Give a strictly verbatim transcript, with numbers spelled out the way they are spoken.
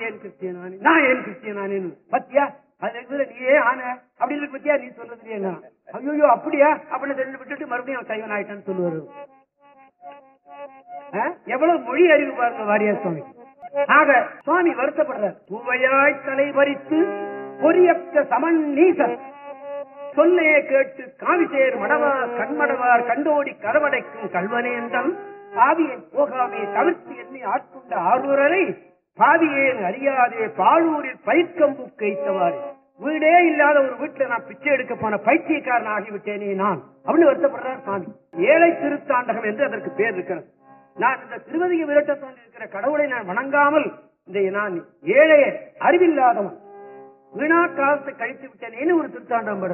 ஏன் கிறிஸ்டியனானே, நான் ஏன் கிறிஸ்டியனானேன்னு பத்தியா அது நீயே ஆன அப்படின்னு பத்தியா நீ சொல்றது என்ன? ஐயோ அப்படியா அப்படின்னு தெரிஞ்சு விட்டுட்டு மறுபடியும் சைவன் ஆயிட்டான்னு சொல்லுவாரு. எவ்வளவு மொழி அறிவு பாருங்க வாரியார் சுவாமி. ஆக சுவாமி வருத்தப்படுறார். பூவையாய் தலை பறித்து பொரியற்ற சமன் நீசர் சொல்லே கேட்டு காவிசேர் மடவார் கண்மடவார் கண்டோடி கரவடைக்கும் கல்வனேந்தம் பாவியை போகாமே தவிர்த்து எண்ணி ஆட்கொண்ட ஆரூரரை பாவியேன் அறியாதே பாழூரில் பயிர்க்கம்பு கைத்தவாறு. வீடே இல்லாத ஒரு வீட்டுல நான் பிச்சை எடுக்க போன பைத்தியக்காரன் ஆகிவிட்டேனே நான் அப்படின்னு வருத்தப்படுறார் சுவாமி. ஏழை திருத்தாண்டகம் என்று அதற்கு பேர் இருக்கிறது. நான் இந்த திருவதிக விரட்டத்தான் இருக்கிற கடவுளை நான் வணங்காமல் இந்த நான் ஏழை அறிவில்லாதவன் வீணா காலத்தை கழித்து விட்டேனேன்னு ஒரு திருத்தாண்டம்